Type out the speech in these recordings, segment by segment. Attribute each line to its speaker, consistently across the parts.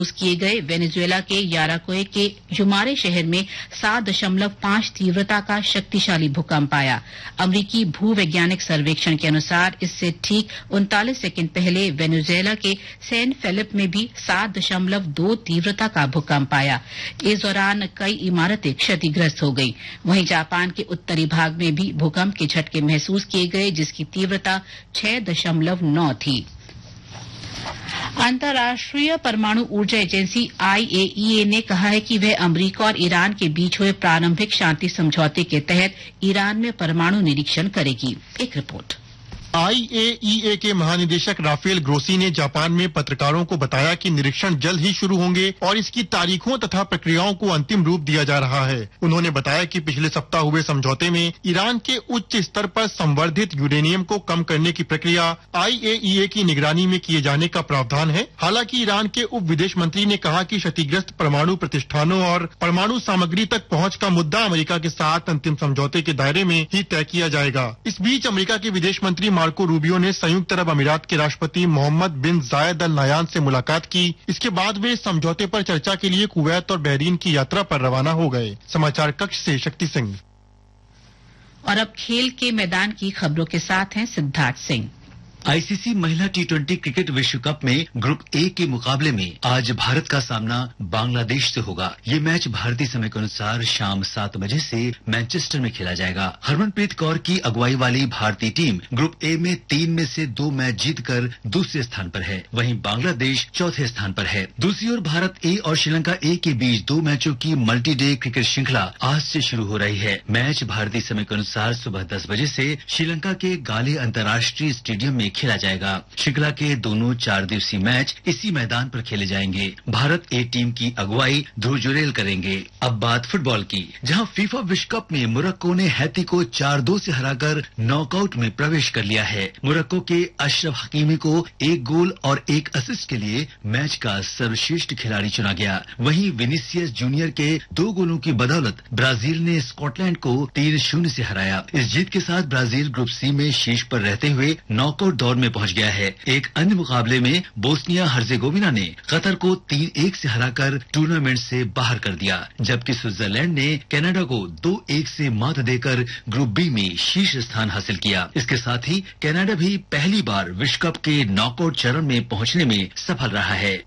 Speaker 1: किए गए वेनेजुएला के याराकोए के युमारे शहर में 7.5 तीव्रता का शक्तिशाली भूकंप आया। अमरीकी भूवैज्ञानिक सर्वेक्षण के अनुसार इससे ठीक 39 सेकंड पहले वेनेजुएला के सैन फेलिप में भी 7.2 तीव्रता का भूकंप आया। इस दौरान कई इमारतें क्षतिग्रस्त हो गई। वहीं जापान के उत्तरी भाग में भी भूकंप के झटके महसूस किए गए, जिसकी तीव्रता 6.9 थी। अंतर्राष्ट्रीय परमाणु ऊर्जा एजेंसी IAEA ने कहा है कि वह अमरीका और ईरान के बीच हुए प्रारंभिक शांति समझौते के तहत ईरान में परमाणु निरीक्षण करेगी। एक रिपोर्ट।
Speaker 2: IAEA के महानिदेशक राफेल ग्रोसी ने जापान में पत्रकारों को बताया कि निरीक्षण जल्द ही शुरू होंगे और इसकी तारीखों तथा प्रक्रियाओं को अंतिम रूप दिया जा रहा है। उन्होंने बताया कि पिछले सप्ताह हुए समझौते में ईरान के उच्च स्तर पर संवर्धित यूरेनियम को कम करने की प्रक्रिया IAEA की निगरानी में किए जाने का प्रावधान है। हालांकि ईरान के उप विदेश मंत्री ने कहा कि क्षतिग्रस्त परमाणु प्रतिष्ठानों और परमाणु सामग्री तक पहुंच का मुद्दा अमेरिका के साथ अंतिम समझौते के दायरे में ही तय किया जाएगा। इस बीच अमेरिका के विदेश मंत्री मार्को रूबियो ने संयुक्त अरब अमीरात के राष्ट्रपति मोहम्मद बिन जायद अल नायान से मुलाकात की। इसके बाद वे समझौते पर चर्चा के लिए कुवैत और बहरीन की यात्रा पर रवाना हो गए। समाचार कक्ष से शक्ति सिंह।
Speaker 1: और अब खेल के मैदान की खबरों के साथ हैं सिद्धार्थ सिंह।
Speaker 3: आईसीसी महिला T20 क्रिकेट विश्व कप में ग्रुप ए के मुकाबले में आज भारत का सामना बांग्लादेश से होगा। ये मैच भारतीय समय के अनुसार शाम 7 बजे से मैनचेस्टर में खेला जाएगा। हरमनप्रीत कौर की अगुवाई वाली भारतीय टीम ग्रुप ए में 3 में से 2 मैच जीतकर दूसरे स्थान पर है, वहीं बांग्लादेश चौथे स्थान पर है। दूसरी ओर भारत ए और श्रीलंका ए के बीच 2 मैचों की मल्टी डे क्रिकेट श्रृंखला आज से शुरू हो रही है। मैच भारतीय समय के अनुसार सुबह 10 बजे से श्रीलंका के गाले अंतर्राष्ट्रीय स्टेडियम में खेला जाएगा। श्रृंखला के दोनों 4 दिवसीय मैच इसी मैदान पर खेले जाएंगे। भारत ए टीम की अगुवाई ध्रुव जुरेल करेंगे। अब बात फुटबॉल की, जहां फीफा विश्व कप में मोरक्को ने हैती को 4-2 से हराकर नॉकआउट में प्रवेश कर लिया है। मोरक्को के अशरफ हकीमी को 1 गोल और 1 असिस्ट के लिए मैच का सर्वश्रेष्ठ खिलाड़ी चुना गया। वहीं विनीसियस जूनियर के 2 गोलों की बदौलत ब्राजील ने स्कॉटलैंड को 3-0 से हराया। इस जीत के साथ ब्राजील ग्रुप सी में शीर्ष पर रहते हुए नॉकआउट दौर में पहुंच गया है। एक अन्य मुकाबले में बोस्निया हर्जेगोविना ने कतर को 3-1 से हराकर टूर्नामेंट से बाहर कर दिया, जबकि स्विट्जरलैंड ने कनाडा को 2-1 से मात देकर ग्रुप बी में शीर्ष स्थान हासिल किया। इसके साथ ही कनाडा भी पहली बार विश्व कप के नॉकआउट चरण में पहुंचने में सफल रहा है।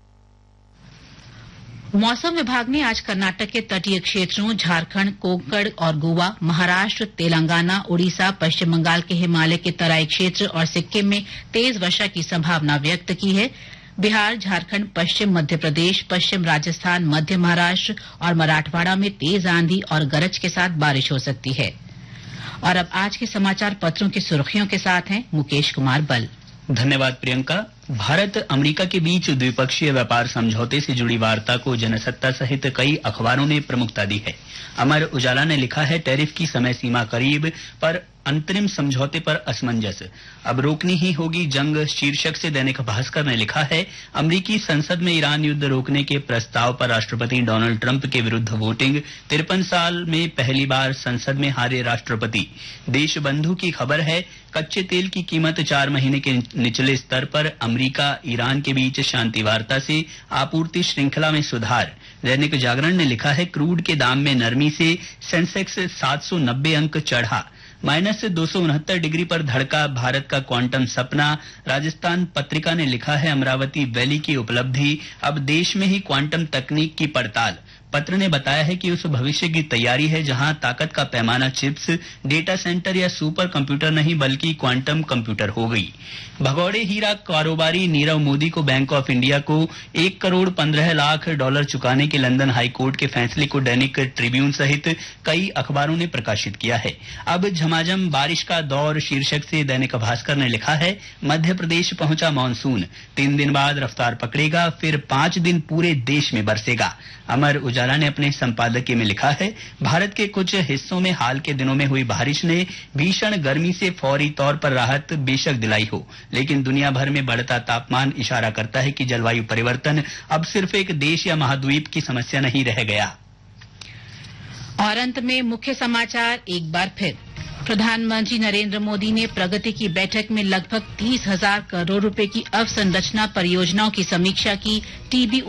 Speaker 1: मौसम विभाग ने आज कर्नाटक के तटीय क्षेत्रों, झारखंड, कोंकण और गोवा, महाराष्ट्र, तेलंगाना, उड़ीसा, पश्चिम बंगाल के हिमालय के तराई क्षेत्र और सिक्किम में तेज वर्षा की संभावना व्यक्त की है। बिहार, झारखंड, पश्चिम मध्य प्रदेश, पश्चिम राजस्थान, मध्य महाराष्ट्र और मराठवाड़ा में तेज आंधी और गरज के साथ बारिश हो सकती है। और अब आज के समाचार पत्रों की सुर्खियों के साथ हैं मुकेश कुमार बल।
Speaker 4: धन्यवाद प्रियंका। भारत अमेरिका के बीच द्विपक्षीय व्यापार समझौते से जुड़ी वार्ता को जनसत्ता सहित कई अखबारों ने प्रमुखता दी है। अमर उजाला ने लिखा है, टैरिफ की समय सीमा करीब पर अंतरिम समझौते पर असमंजस, अब रोकनी ही होगी जंग। शीर्षक से दैनिक भास्कर ने लिखा है, अमरीकी संसद में ईरान युद्ध रोकने के प्रस्ताव पर राष्ट्रपति डोनाल्ड ट्रंप के विरुद्ध वोटिंग। 53 साल में पहली बार संसद में हारे राष्ट्रपति। देशबंधु की खबर है, कच्चे तेल की कीमत 4 महीने के निचले स्तर पर। अमरीका ईरान के बीच शांति वार्ता से आपूर्ति श्रृंखला में सुधार। दैनिक जागरण ने लिखा है, क्रूड के दाम में नरमी से सेंसेक्स 790 अंक चढ़ा, -269 डिग्री पर धड़का भारत का क्वांटम सपना। राजस्थान पत्रिका ने लिखा है, अमरावती वैली की उपलब्धि, अब देश में ही क्वांटम तकनीक की पड़ताल। पत्र ने बताया है कि उस भविष्य की तैयारी है जहां ताकत का पैमाना चिप्स, डेटा सेंटर या सुपर कंप्यूटर नहीं बल्कि क्वांटम कंप्यूटर हो गई। भगौड़े हीरा कारोबारी नीरव मोदी को बैंक ऑफ इंडिया को $1 करोड़ 15 लाख चुकाने के लंदन हाईकोर्ट के फैसले को दैनिक ट्रिब्यून सहित कई अखबारों ने प्रकाशित किया है। अब झमाझम बारिश का दौर शीर्षक से दैनिक भास्कर ने लिखा है, मध्य प्रदेश पहुंचा मानसून, 3 दिन बाद रफ्तार पकड़ेगा, फिर 5 दिन पूरे देश में बरसेगा। अमर उजाला ने अपने संपादकीय में लिखा है, भारत के कुछ हिस्सों में हाल के दिनों में हुई बारिश ने भीषण गर्मी से फौरी तौर पर राहत बेशक दिलाई हो, लेकिन दुनिया भर में बढ़ता तापमान इशारा करता है कि जलवायु परिवर्तन अब सिर्फ एक देश या महाद्वीप की समस्या नहीं रह गया।
Speaker 1: और अंत में मुख्य समाचार एक बार फिर। प्रधानमंत्री नरेंद्र मोदी ने प्रगति की बैठक में लगभग 30,000 करोड़ रुपए की अवसंरचना परियोजनाओं की समीक्षा की। टीबी